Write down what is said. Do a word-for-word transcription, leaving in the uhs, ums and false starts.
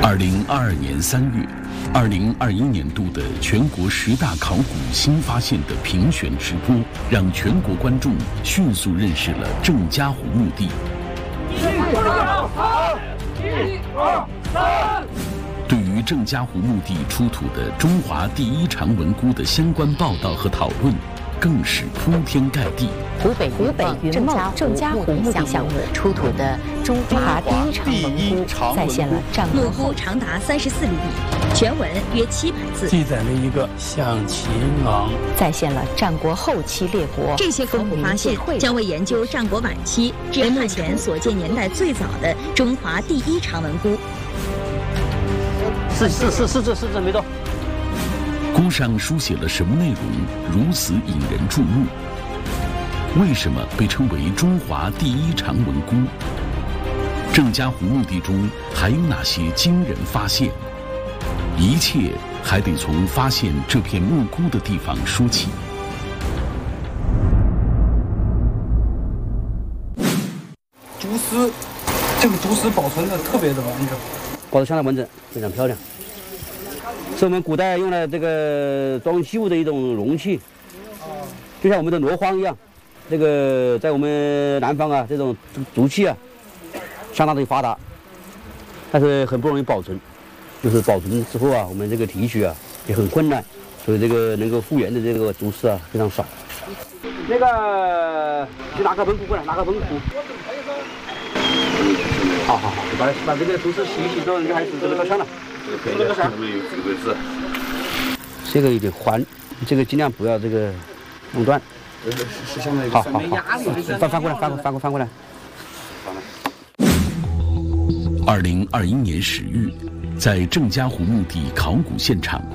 二零二二年三月，二零二一年度的全国十大考古新发现的评选直播，让全国观众迅速认识了郑家湖墓地。一二三，一二三。对于郑家湖墓地出土的中华第一长文菇的相关报道和讨论，更是铺天盖地。 湖北湖北云茂郑家湖墓地项目出土的中华第一长文菇，再现了战国墓菇长达三十四厘米，全文约七百字， 记载了一个象秦王， 再现了战国后期列国。 这些考古发现将为研究战国晚期至目前所见年代最早的中华第一长文菇。 是是是是这是这没错。 菇上书写了什么内容，如此引人注目？为什么被称为中华第一长文菇？郑家湖墓地中还有哪些惊人发现？一切还得从发现这片墓菇的地方说起。 竹丝，这个竹丝保存的特别的完整， 保存相当完整，非常漂亮。是我们古代用来这个装器物的一种容器，就像我们的罗荒一样。这个在我们南方啊，这种竹器啊，相当的发达，但是很不容易保存。就是保存之后啊，我们这个提取啊也很困难，所以这个能够复原的这个竹丝啊非常少。那个，去拿个盆骨过来，拿个盆骨。好好好，把把这个竹丝洗一洗之后，你还是这个照相了。这个啥？这个有点宽，这个尽量不要这个弄断。 是相当于好好好，翻翻过来，翻过翻过翻过来。 二零二一年十月，在郑家湖墓地考古现场。